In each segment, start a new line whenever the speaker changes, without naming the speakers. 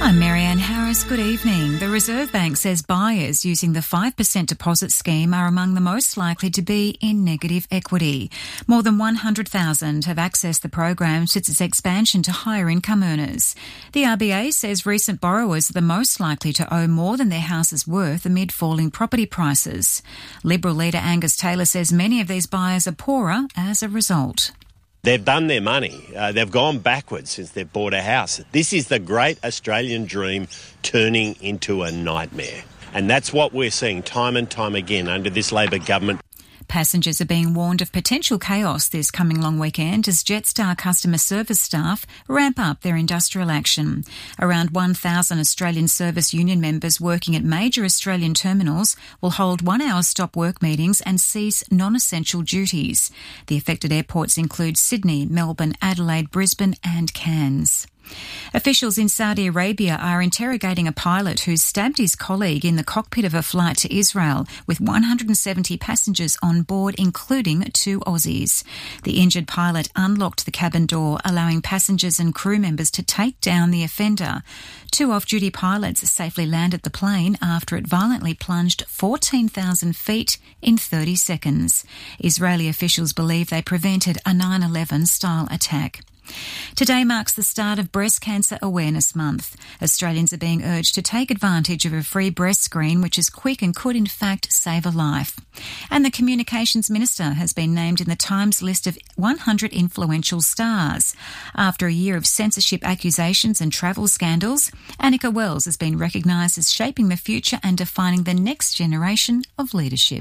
I'm Marianne Harris. Good evening. The Reserve Bank says buyers using the 5% deposit scheme are among the most likely to be in negative equity. More than 100,000 have accessed the program since its expansion to higher income earners. The RBA says recent borrowers are the most likely to owe more than their house is worth amid falling property prices. Liberal leader Angus Taylor says many of these buyers are poorer as a result.
They've done their money. They've gone backwards since they've bought a house. This is the great Australian dream turning into a nightmare. And that's what we're seeing time and time again under this Labor government.
Passengers are being warned of potential chaos this coming long weekend as Jetstar customer service staff ramp up their industrial action. Around 1,000 Australian Service Union members working at major Australian terminals will hold 1-hour stop work meetings and cease non-essential duties. The affected airports include Sydney, Melbourne, Adelaide, Brisbane and Cairns. Officials in Saudi Arabia are interrogating a pilot who stabbed his colleague in the cockpit of a flight to Israel with 170 passengers on board, including 2 Aussies. The injured pilot unlocked the cabin door, allowing passengers and crew members to take down the offender. 2 off-duty pilots safely landed the plane after it violently plunged 14,000 feet in 30 seconds. Israeli officials believe they prevented a 9/11-style attack. Today marks the start of Breast Cancer Awareness Month. Australians are being urged to take advantage of a free breast screen, which is quick and could in fact save a life. And the Communications Minister has been named in the Times list of 100 influential stars. After a year of censorship accusations and travel scandals, Annika Wells has been recognised as shaping the future and defining the next generation of leadership.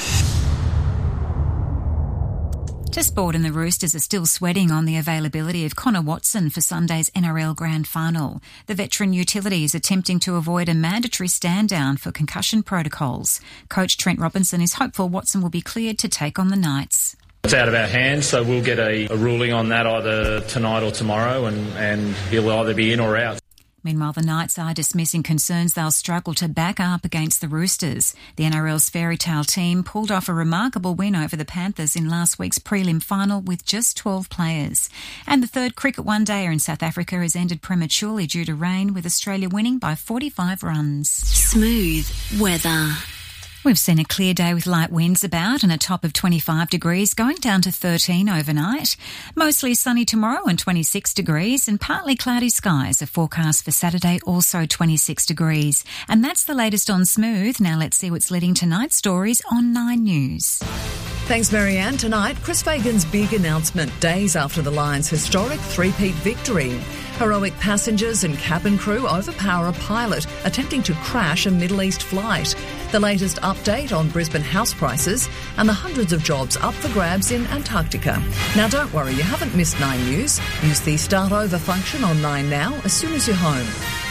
To sport, and the Roosters are still sweating on the availability of Connor Watson for Sunday's NRL Grand Final. The veteran utility is attempting to avoid a mandatory stand-down for concussion protocols. Coach Trent Robinson is hopeful Watson will be cleared to take on the Knights.
It's out of our hands, so we'll get a ruling on that either tonight or tomorrow, and he'll either be in or out.
Meanwhile, the Knights are dismissing concerns they'll struggle to back up against the Roosters. The NRL's fairy tale team pulled off a remarkable win over the Panthers in last week's prelim final with just 12 players. And the third cricket one-dayer in South Africa has ended prematurely due to rain, with Australia winning by 45 runs.
Smooth weather.
We've seen a clear day with light winds about and a top of 25 degrees, going down to 13 overnight. Mostly sunny tomorrow and 26 degrees, and partly cloudy skies are forecast for Saturday, also 26 degrees. And that's the latest on Smooth. Now let's see what's leading tonight's stories on 9 News.
Thanks, Marianne. Tonight, Chris Fagan's big announcement, days after the Lions' historic three-peat victory. Heroic passengers and cabin crew overpower a pilot attempting to crash a Middle East flight. The latest update on Brisbane house prices and the hundreds of jobs up for grabs in Antarctica. Now, don't worry, you haven't missed 9 News. Use the Start Over function on 9 Now as soon as you're home.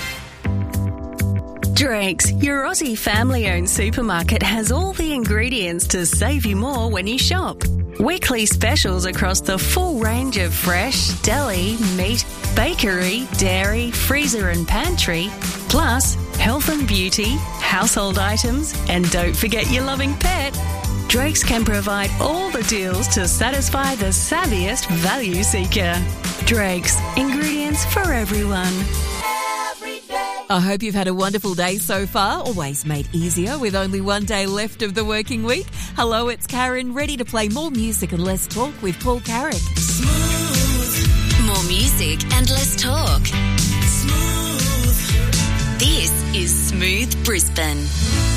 Drake's, your Aussie family-owned supermarket, has all the ingredients to save you more when you shop. Weekly specials across the full range of fresh, deli, meat, bakery, dairy, freezer and pantry, plus health and beauty, household items, and don't forget your loving pet. Drake's can provide all the deals to satisfy the savviest value seeker. Drake's, ingredients for everyone.
I hope you've had a wonderful day so far, always made easier with only one day left of the working week. Hello, it's Karen, ready to play more music and less talk with Paul Carrick.
Smooth. More music and less talk. Smooth. This is Smooth Brisbane.